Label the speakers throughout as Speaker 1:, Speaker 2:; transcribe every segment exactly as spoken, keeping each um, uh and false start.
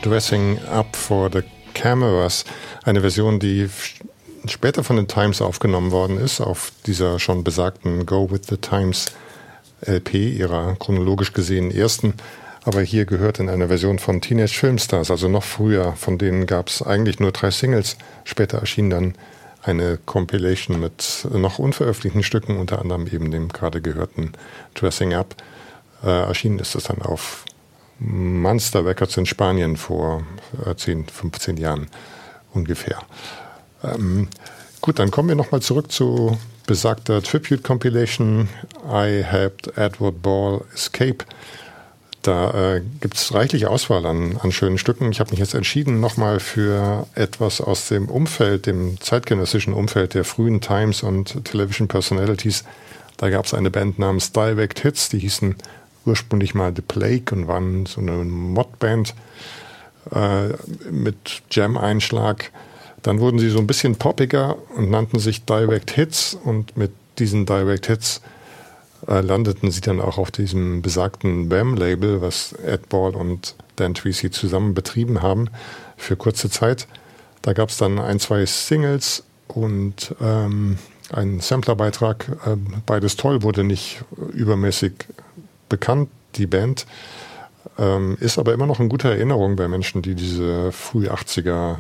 Speaker 1: Dressing Up for the Cameras, eine Version, die später von den Times aufgenommen worden ist, auf dieser schon besagten Go with the Times L P, ihrer chronologisch gesehen ersten, aber hier gehört in einer Version von Teenage Filmstars, also noch früher, von denen gab es eigentlich nur drei Singles, später erschien dann eine Compilation mit noch unveröffentlichten Stücken, unter anderem eben dem gerade gehörten Dressing Up. Äh, erschienen ist es dann auf Monster Records in Spanien vor äh, zehn, fünfzehn Jahren ungefähr. Ähm, gut, dann kommen wir nochmal zurück zu besagter Tribute Compilation I Helped Edward Ball Escape. Da äh, gibt es reichlich Auswahl an, an schönen Stücken. Ich habe mich jetzt entschieden nochmal für etwas aus dem Umfeld, dem zeitgenössischen Umfeld der frühen Times und Television Personalities. Da gab es eine Band namens Direct Hits, die hießen ursprünglich mal The Plague und waren so eine Modband äh, mit Jam-Einschlag. Dann wurden sie so ein bisschen poppiger und nannten sich Direct Hits, und mit diesen Direct Hits äh, landeten sie dann auch auf diesem besagten B A M-Label, was Ed Ball und Dan Treacy zusammen betrieben haben für kurze Zeit. Da gab es dann ein, zwei Singles und ähm, einen Samplerbeitrag. Äh, beides toll, wurde nicht übermäßig bekannt, die Band. Ähm, ist aber immer noch in guter Erinnerung bei Menschen, die diese früh achtziger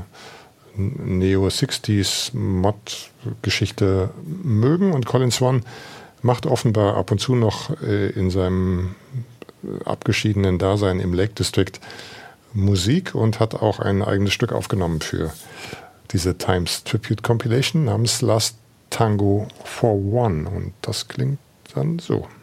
Speaker 1: Neo-Sixties-Mod-Geschichte mögen. Und Colin Swan macht offenbar ab und zu noch äh, in seinem abgeschiedenen Dasein im Lake District Musik und hat auch ein eigenes Stück aufgenommen für diese Times Tribute Compilation namens Last Tango for One. Und das klingt dann so.